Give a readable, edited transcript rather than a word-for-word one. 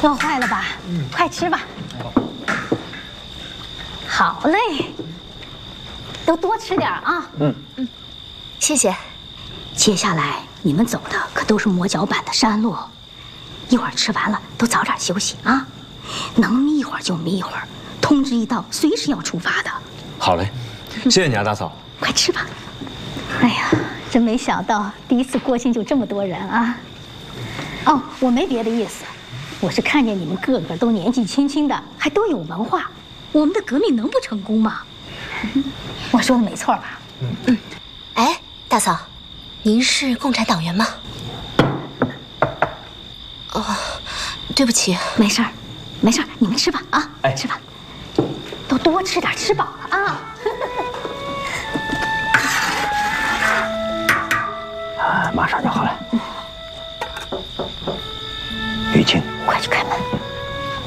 饿坏了吧？快吃吧。好嘞，都多吃点啊。 谢谢。 接下来你们走的可都是磨脚板的山路，一会儿吃完了都早点休息啊，能眯一会儿就眯一会儿，通知一到，随时要出发的。 好嘞，谢谢你啊，大嫂。 快吃吧。哎呀，真没想到第一次过庆就这么多人啊！哦，我没别的意思，我是看见你们个个都年纪轻轻的，还都有文化，我们的革命能不成功吗？我说的没错吧？ 哎，大嫂，您是共产党员吗？哦，对不起。 没事儿，没事儿，你们吃吧啊！ 哎， 吃吧，都多吃点，吃饱了啊！ 马上就好了。雨晴， 快去开门。